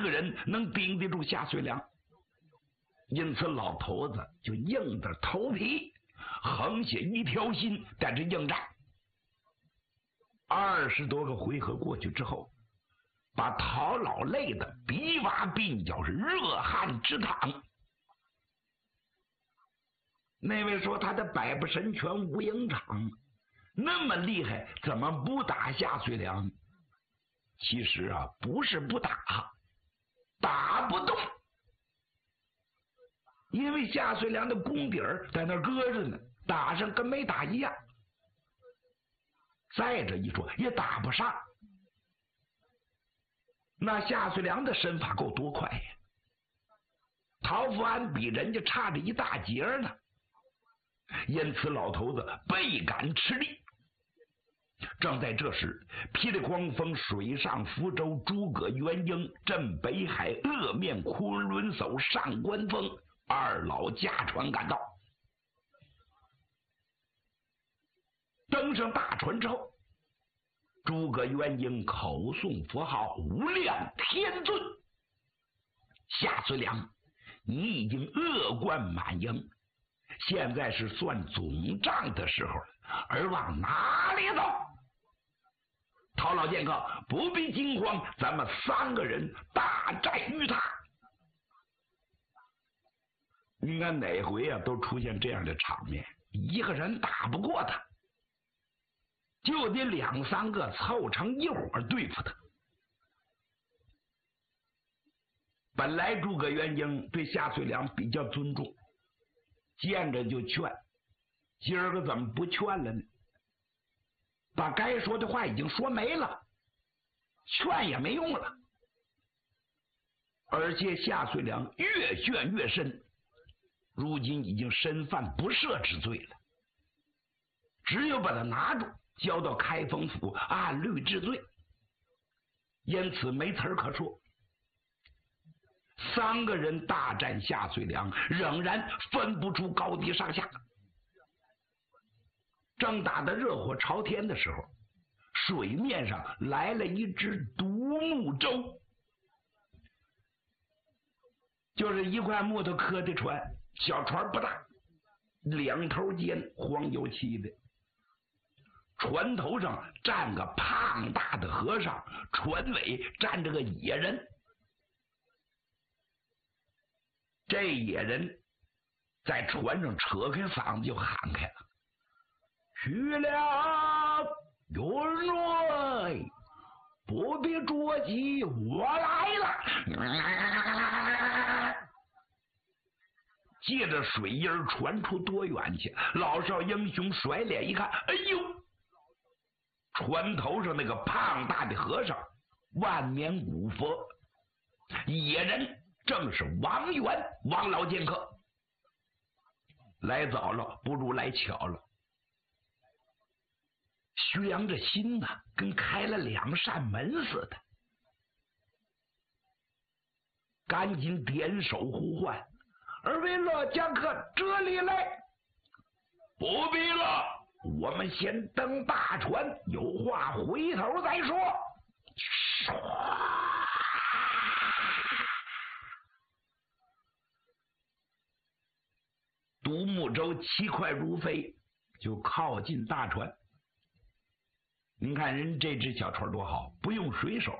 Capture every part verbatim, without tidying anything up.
个人能顶得住夏遂良。因此老头子就硬着头皮横下一条心在这应战。二十多个回合过去之后，把陶老累得鼻洼鬓角是热汗直淌。那位说他的百步神拳无影掌那么厉害，怎么不打夏遂良？其实啊，不是不打，打不动，因为夏遂良的功底儿在那搁着呢，打上跟没打一样。再者一说，也打不上。那夏遂良的身法够多快呀！陶福安比人家差着一大截呢，因此老头子倍感吃力。正在这时，霹雳狂风水上福州诸葛元英镇北海恶面昆仑叟上官峰二老驾船赶到。登上大船之后，诸葛元英口诵佛号无量天尊。夏遂良，你已经恶贯满盈，现在是算总账的时候了，而往哪里走？陶老剑客不必惊慌，咱们三个人大战于他。你看哪回啊都出现这样的场面，一个人打不过他，就得两三个凑成一伙对付他。本来诸葛元英对夏遂良比较尊重，见着就劝，今儿个怎么不劝了呢？把该说的话已经说没了，劝也没用了。而且夏遂良越陷越深，如今已经身犯不赦之罪了，只有把他拿住，交到开封府按律治罪。因此没词儿可说。三个人大战夏遂良，仍然分不出高低上下。正打得热火朝天的时候，水面上来了一只独木舟，就是一块木头刻的船，小船不大，两头尖，黄油漆的。船头上站个胖大的和尚，船尾站着个野人。这野人在船上扯开嗓子就喊开了：“去了云瑞，不必着急，我来了。”借着水音传出多远去？老少英雄甩脸一看，哎呦！船头上那个胖大的和尚，万年古佛，野人正是王元，王老剑客。来早了不如来巧了。徐良这心呐、啊，跟开了两扇门似的，赶紧点手呼唤：“二位老剑客，这里来！”“不必了，我们先登大船，有话回头再说。”独木舟骑快如飞，就靠近大船。您看人这只小船多好，不用水手。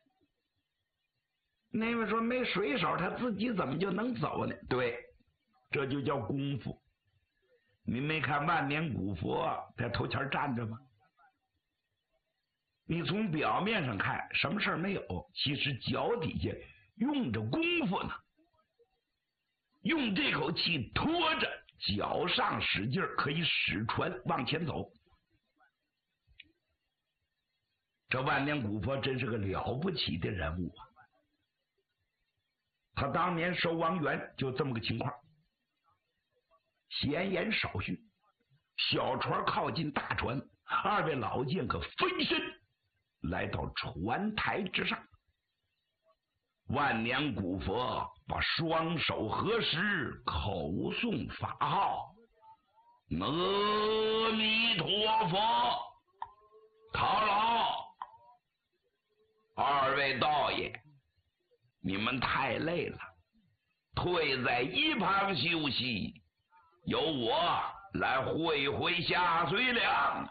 那位说没水手，他自己怎么就能走呢？对，这就叫功夫。你没看万年古佛在头前站着吗？你从表面上看什么事儿没有，其实脚底下用着功夫呢。用这口气拖着，脚上使劲可以使船往前走。这万年古佛真是个了不起的人物啊！他当年收王元就这么个情况。闲言少叙，小船靠近大船，二位老剑客飞身来到船台之上。万年古佛把双手合十，口诵法号：“阿弥陀佛。”陶老，二位道爷， 你们太累了，退在一旁休息，由我来会会下水粮。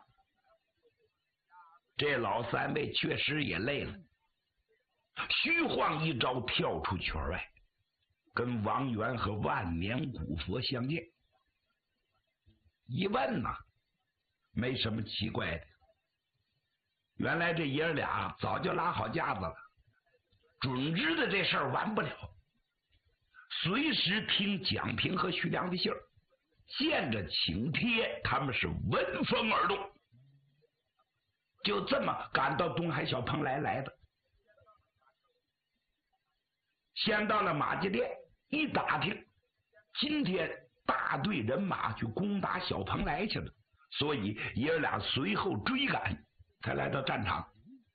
这老三位确实也累了，虚晃一招跳出圈外，跟王元和万年古佛相见。一问呐，没什么奇怪的，原来这爷俩早就拉好架子了，准知道这事儿完不了，随时听蒋平和徐良的信儿，见着请帖，他们是闻风而动，就这么赶到东海小蓬莱来的。先到了马家店，一打听，今天大队人马去攻打小蓬莱去了，所以爷俩随后追赶，才来到战场。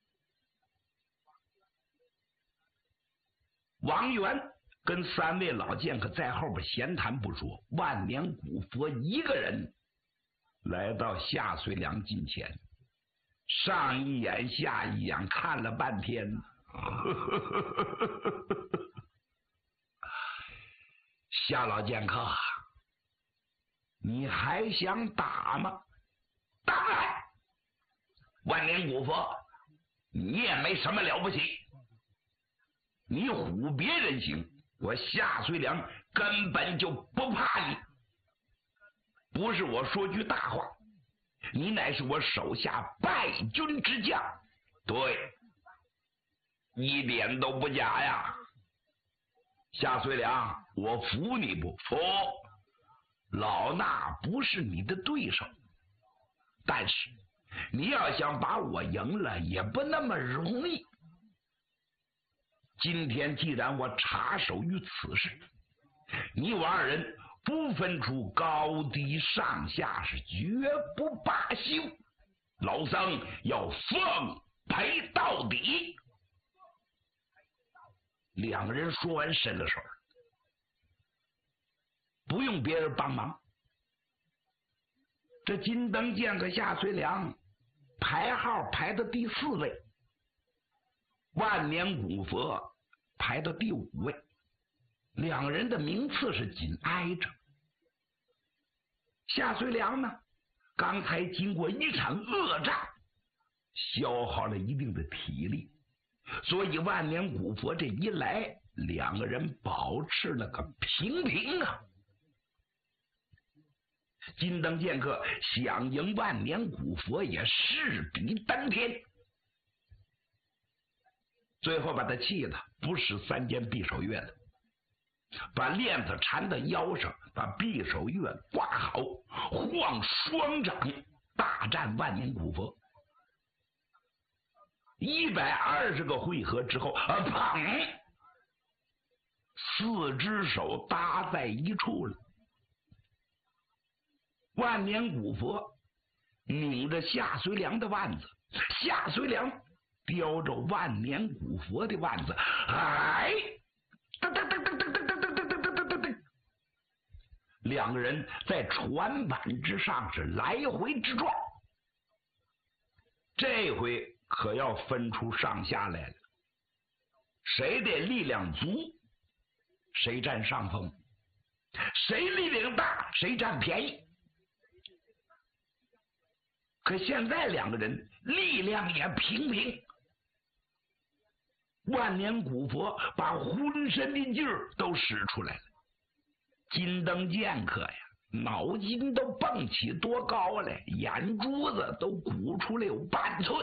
王元跟三位老剑客在后边闲谈不说，万年古佛一个人来到夏遂良近前，上一眼下一眼看了半天。夏老剑客，你还想打吗？当然。万年古佛，你也没什么了不起，你唬别人行，我夏遂良根本就不怕你。不是我说句大话，你乃是我手下败军之将。对，一点都不假呀。夏遂良，我服你不服？老衲不是你的对手，但是你要想把我赢了，也不那么容易。今天既然我插手于此事，你我二人不分出高低上下，是绝不罢休。老僧要奉陪到底。两个人说完，伸了手，不用别人帮忙。这金灯剑和夏遂良排号排到第四位，万年古佛排到第五位，两个人的名次是紧挨着。夏遂良呢，刚才经过一场恶战，消耗了一定的体力，所以万年古佛这一来，两个人保持了个平平啊。金灯剑客想赢万年古佛也势比登天，最后把他气的不使三间匕首钺了，把链子缠到腰上，把匕首钺挂好，晃双掌大战万年古佛。一百二十个回合之后，啊，砰！四只手搭在一处了。万年古佛拧着夏遂良的腕子，夏遂良叼着万年古佛的腕子，哎，噔噔噔噔噔噔噔噔噔噔噔噔，两个人在船板之上是来回之撞。这回可要分出上下来了，谁的力量足，谁占上风；谁力量大，谁占便宜。可现在两个人力量也平平，万年古佛把浑身的劲儿都使出来了，金灯剑客呀，脑筋都蹦起多高来，眼珠子都鼓出来有半寸。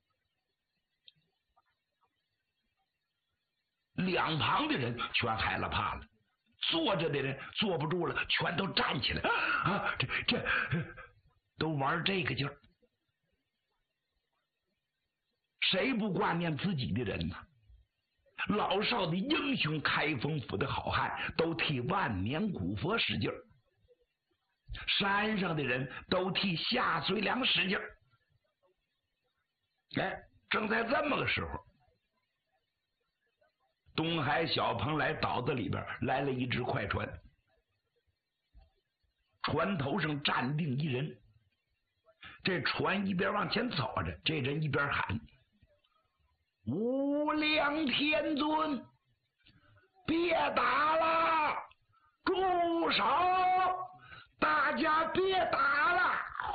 两旁的人全害了怕了，坐着的人坐不住了，全都站起来啊！这这都玩这个劲儿，谁不挂念自己的人呢？老少的英雄，开封府的好汉都替万年古佛使劲儿，山上的人都替夏遂良使劲儿。哎，正在这么个时候，东海小蓬莱岛子里边来了一只快船，船头上站定一人，这船一边往前走着，这人一边喊：无量天尊， 别打了，住手！大家别打了！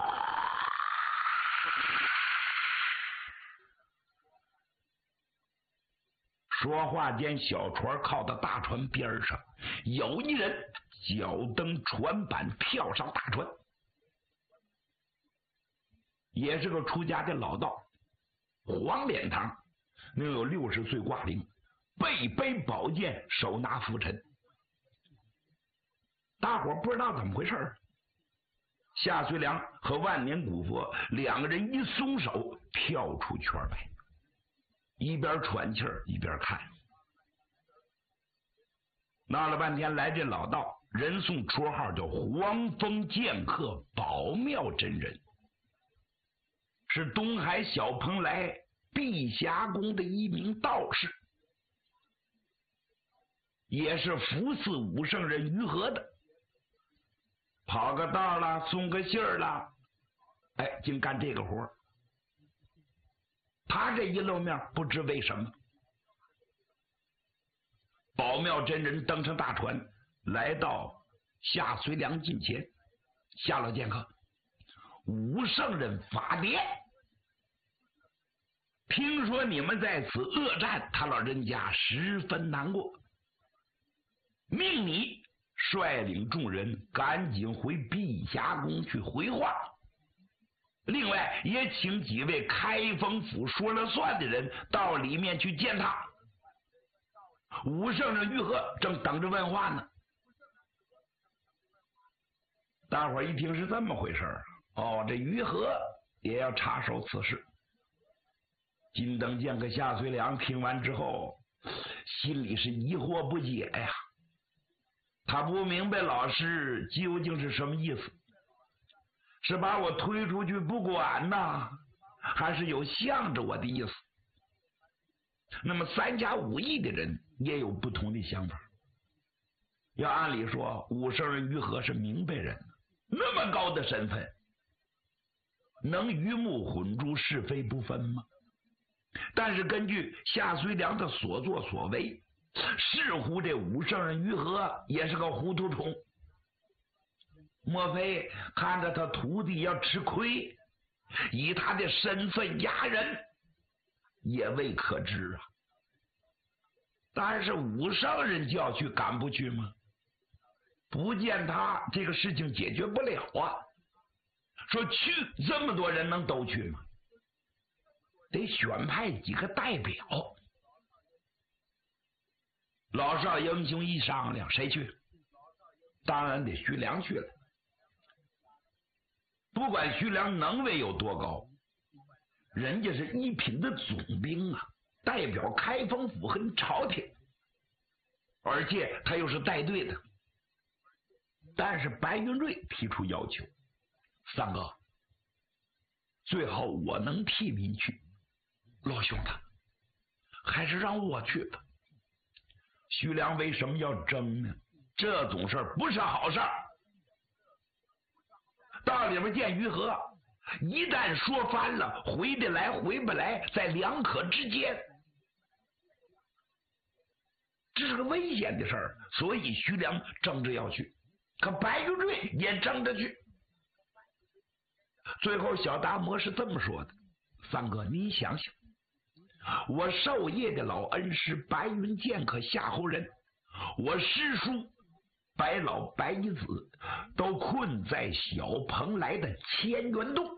说话间，小船靠到大船边上，有一人脚蹬船板跳上大船，也是个出家的老道，黄脸膛，能有六十岁挂龄，背背宝剑，手拿拂尘。大伙不知道怎么回事，夏遂良和万年古佛两个人一松手，跳出圈外，一边喘气儿一边看。闹了半天，来这老道，人送绰号叫黄风剑客宝妙真人，是东海小蓬莱碧霞宫的一名道士，也是服侍武圣人于和的。跑个道了，送个信儿了，哎，净干这个活。他这一露面，不知为什么，宝妙真人登上大船，来到夏遂良近前。夏老剑客，武圣人法典，听说你们在此恶战，他老人家十分难过，命你率领众人赶紧回碧霞宫去回话。另外也请几位开封府说了算的人到里面去见他。武圣人于和正等着问话呢。大伙一听是这么回事，哦，这于和也要插手此事。金灯剑客夏遂良听完之后，心里是疑惑不解呀。他不明白老师究竟是什么意思，是把我推出去不管呢，还是有向着我的意思？那么三家武艺的人也有不同的想法。要按理说，武圣人于和是明白人，那么高的身份，能鱼目混珠，是非不分吗？但是根据夏遂良的所作所为，似乎这武圣人于和也是个糊涂虫。莫非看着他徒弟要吃亏，以他的身份压人，也未可知啊。但是武圣人叫去，敢不去吗？不见他，这个事情解决不了啊。说去，这么多人能都去吗？得选派几个代表。老少英雄一商量，谁去？当然得徐良去了。不管徐良能为有多高，人家是一品的总兵啊，代表开封府和朝廷，而且他又是带队的。但是白云瑞提出要求，三哥，最好我能替您去。老兄他还是让我去吧。徐良为什么要争呢？这种事不是好事。到里面见于和，一旦说翻了，回得来回不来，在两可之间，这是个危险的事儿。所以徐良争着要去，可白云瑞也争着去。最后小达摩是这么说的：三哥，你想想，我授业的老恩师白云剑客夏侯仁，我师叔白老白衣子都困在小蓬莱的千元洞，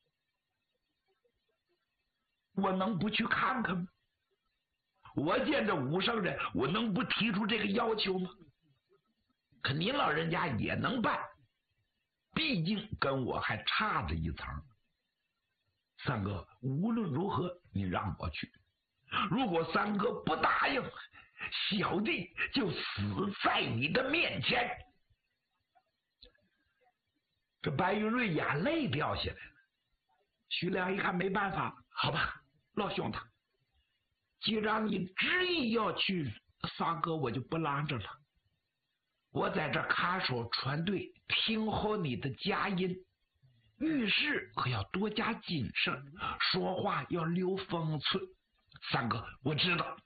我能不去看看吗？我见着武圣人，我能不提出这个要求吗？可您老人家也能办，毕竟跟我还差着一层。三哥，无论如何你让我去，如果三哥不答应，小弟就死在你的面前。这白云瑞眼泪掉下来了。徐良一看没办法，好吧，老兄他，既然你执意要去，三哥我就不拦着了。我在这看守船队，听候你的佳音。遇事可要多加谨慎，说话要留分寸。三哥，我知道。